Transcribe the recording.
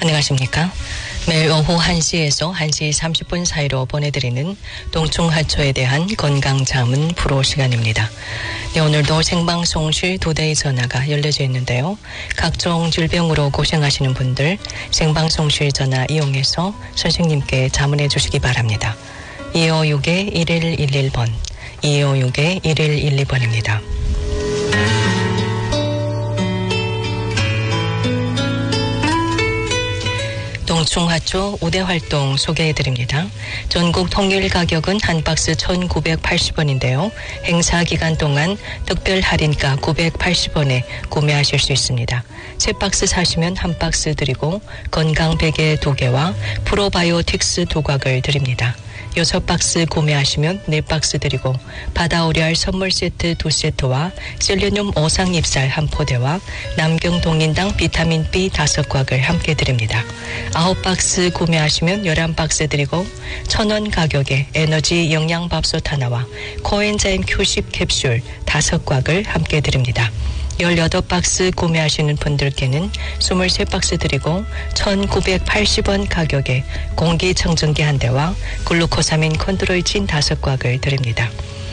안녕하십니까. 매일 오후 1시에서 1시 30분 사이로 보내드리는 동충하초에 대한 건강자문 프로 시간입니다. 네, 오늘도 생방송 시 2대의 전화가 열려져 있는데요. 각종 질병으로 고생하시는 분들 생방송 시 전화 이용해서 선생님께 자문해 주시기 바랍니다. 256-1111번, 256-1112번입니다. 동충하초 우대활동 소개해드립니다. 전국 통일 가격은 한 박스 1,980원인데요. 행사 기간 동안 특별 할인가 980원에 구매하실 수 있습니다. 세 박스 사시면 한 박스 드리고 건강 베개 2개와 프로바이오틱스 두곽을 드립니다. 6박스 구매하시면 4박스 드리고 바다오리알 선물 세트 2세트와 셀레늄 오상잎살 1포대와 남경동인당 비타민 B 5곽을 함께 드립니다. 9박스 구매하시면 11박스 드리고 1,000원 가격에 에너지 영양밥솥 하나와 코엔자임 Q10 캡슐 5곽을 함께 드립니다. 18박스 구매하시는 분들께는 23박스 드리고 1,980원 가격에 공기청정기 한 대와 글루코사민 컨트롤진 5곽을 드립니다.